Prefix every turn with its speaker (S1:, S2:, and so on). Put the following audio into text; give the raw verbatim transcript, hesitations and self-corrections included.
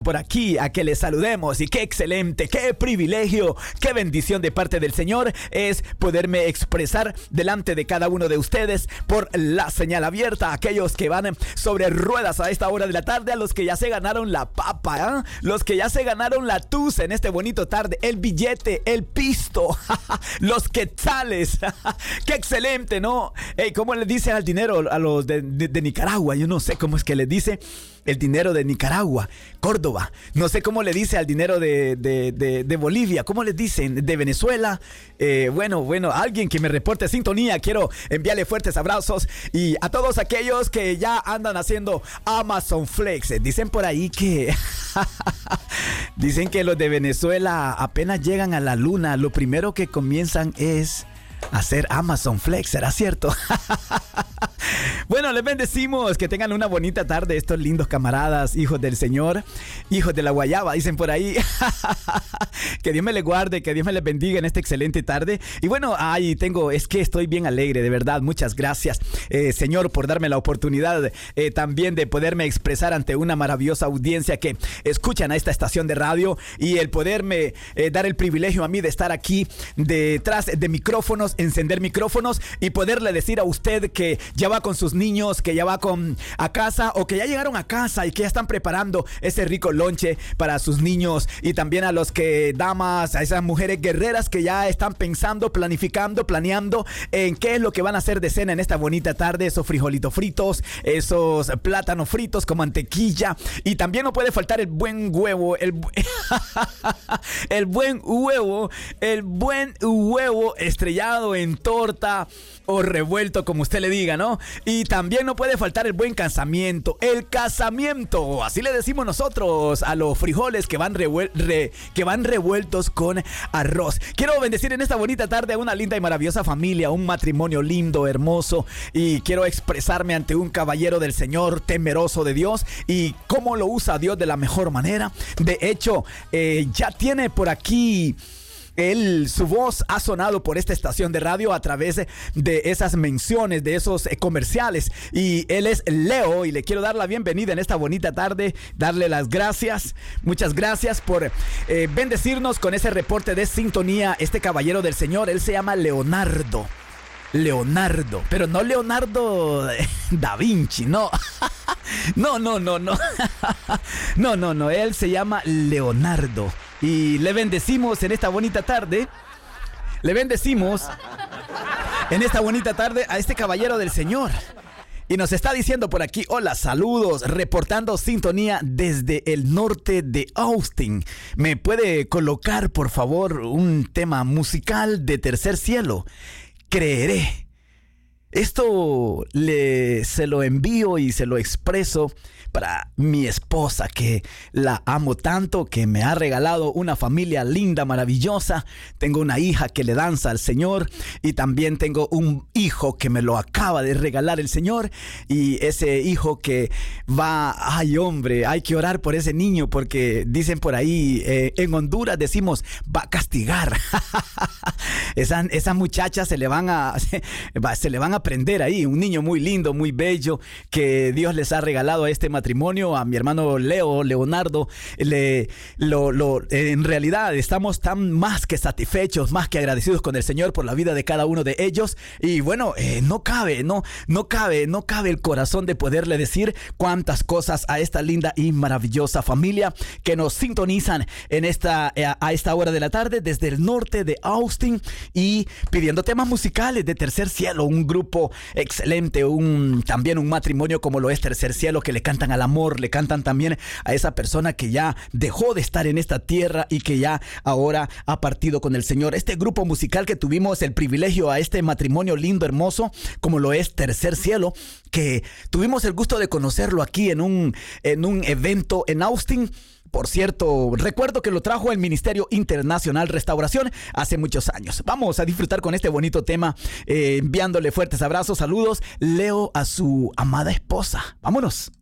S1: por aquí a que les saludemos y qué excelente, qué privilegio, qué bendición de parte del Señor es poderme expresar delante de cada uno de ustedes por la señal abierta, a aquellos que van sobre ruedas a esta hora de la tarde, a los que ya se ganaron la papa, ¿eh? Los que ya se ganaron la tusa en este bonito tarde, el billete, el pisto, los quetzales, qué excelente, ¿no? Hey, ¿cómo le dicen al dinero a los de, de, de Nicaragua? Yo no sé cómo es que le dice el dinero de Nicaragua, Córdoba. No sé cómo le dice al dinero de, de, de, de Bolivia. ¿Cómo le dicen? De Venezuela. Eh, bueno, bueno, alguien que me reporte sintonía. Quiero enviarle fuertes abrazos. Y a todos aquellos que ya andan haciendo Amazon Flex. Dicen por ahí que... dicen que los de Venezuela apenas llegan a la luna, lo primero que comienzan es hacer Amazon Flex. ¿Será cierto? Bueno, les bendecimos, que tengan una bonita tarde estos lindos camaradas, hijos del Señor, hijos de la guayaba, dicen por ahí. Que Dios me les guarde, que Dios me les bendiga en esta excelente tarde. Y bueno, ahí tengo, es que estoy bien alegre, de verdad, muchas gracias, eh, Señor, por darme la oportunidad eh, también de poderme expresar ante una maravillosa audiencia que escuchan a esta estación de radio, y el poderme eh, dar el privilegio a mí de estar aquí detrás de micrófonos, encender micrófonos y poderle decir a usted que ya va con sus niños, que ya va con a casa, o que ya llegaron a casa y que ya están preparando ese rico lonche para sus niños, y también a los que damas, a esas mujeres guerreras que ya están pensando, planificando, planeando en qué es lo que van a hacer de cena en esta bonita tarde, esos frijolitos fritos, esos plátanos fritos con mantequilla, y también no puede faltar el buen huevo, el, el buen huevo, el buen huevo estrellado en torta o revuelto, como usted le diga, ¿no? Y también no puede faltar el buen casamiento, el casamiento, así le decimos nosotros a los frijoles que van, revuel- re- que van revueltos con arroz. Quiero bendecir en esta bonita tarde a una linda y maravillosa familia, un matrimonio lindo, hermoso, y quiero expresarme ante un caballero del Señor, temeroso de Dios, y cómo lo usa Dios de la mejor manera. De hecho, eh, ya tiene por aquí... Él, su voz ha sonado por esta estación de radio a través de esas menciones, de esos comerciales, y él es Leo, y le quiero dar la bienvenida en esta bonita tarde, darle las gracias, muchas gracias por eh, bendecirnos con ese reporte de sintonía. Este caballero del Señor, él se llama Leonardo. Leonardo, pero no Leonardo da Vinci, no. No, no, no, no. No, no, no, él se llama Leonardo. Y le bendecimos en esta bonita tarde. Le bendecimos en esta bonita tarde a este caballero del Señor. Y nos está diciendo por aquí, hola, saludos, reportando sintonía desde el norte de Austin. ¿Me puede colocar, por favor, un tema musical de Tercer Cielo? Creeré. Esto le, se lo envío y se lo expreso para mi esposa, que la amo tanto, que me ha regalado una familia linda, maravillosa. Tengo una hija que le danza al Señor, y también tengo un hijo que me lo acaba de regalar el Señor, y ese hijo que va, ay hombre, hay que orar por ese niño, porque dicen por ahí, eh, en Honduras decimos, va a castigar. Esa, esa muchacha se le van a se, se le van a prender ahí, un niño muy lindo, muy bello, que Dios les ha regalado a este matrimonio, a mi hermano Leo, Leonardo. Le, lo, lo, en realidad estamos tan más que satisfechos, más que agradecidos con el Señor por la vida de cada uno de ellos. Y bueno, eh, no cabe, no, no cabe, no cabe el corazón de poderle decir cuántas cosas a esta linda y maravillosa familia que nos sintonizan en esta, a esta hora de la tarde desde el norte de Austin, y pidiendo temas musicales de Tercer Cielo, un grupo excelente, un, también un matrimonio como lo es Tercer Cielo, que le cantan al amor, le cantan también a esa persona que ya dejó de estar en esta tierra y que ya ahora ha partido con el Señor. Este grupo musical que tuvimos el privilegio a este matrimonio lindo, hermoso, como lo es Tercer Cielo, que tuvimos el gusto de conocerlo aquí en un, en un evento en Austin. Por cierto, recuerdo que lo trajo el Ministerio Internacional Restauración hace muchos años. Vamos a disfrutar con este bonito tema, eh, enviándole fuertes abrazos, saludos, Leo, a su amada esposa. Vámonos.